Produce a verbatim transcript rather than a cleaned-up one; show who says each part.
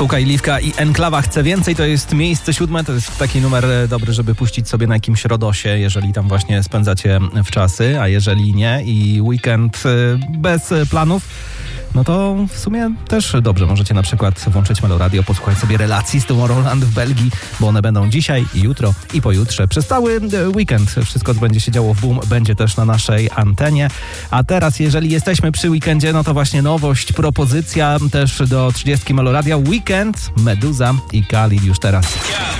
Speaker 1: Sztuka i Liwka i Enklawa Chce Więcej to jest miejsce siódme, to jest taki numer dobry, żeby puścić sobie na jakimś Rodosie, jeżeli tam właśnie spędzacie w czasy, a jeżeli nie i weekend bez planów, no to w sumie też dobrze. Możecie na przykład włączyć Meloradio, posłuchać sobie relacji z Tomorrowland w Belgii, bo one będą dzisiaj i jutro i pojutrze. Przez cały weekend wszystko, co będzie się działo w Boom, będzie też na naszej antenie. A teraz, jeżeli jesteśmy przy weekendzie, no to właśnie nowość, propozycja też do trzydziestki Meloradia. Weekend, Meduza i Khalid już teraz.